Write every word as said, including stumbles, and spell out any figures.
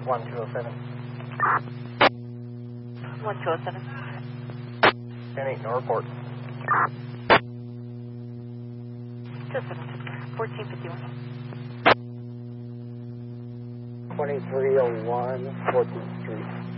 one two oh seven. one two oh seven. ten eight, no report. two seven six, fourteen fifty-one. twenty-three oh one, fourteenth Street.